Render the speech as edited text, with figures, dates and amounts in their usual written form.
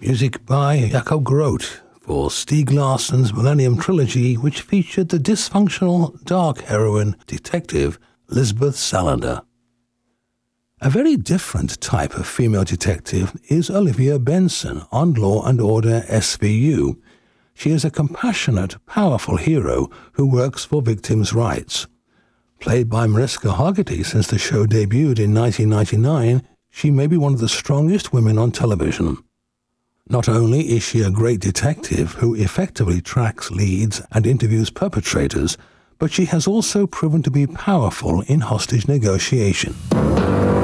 Music by Jakob Groth for Stieg Larsson's Millennium Trilogy, which featured the dysfunctional dark heroine detective Lisbeth Salander. A very different type of female detective is Olivia Benson on Law & Order SVU. She is a compassionate, powerful hero who works for victims' rights. Played by Mariska Hargitay since the show debuted in 1999, she may be one of the strongest women on television. Not only is she a great detective who effectively tracks leads and interviews perpetrators, but she has also proven to be powerful in hostage negotiation.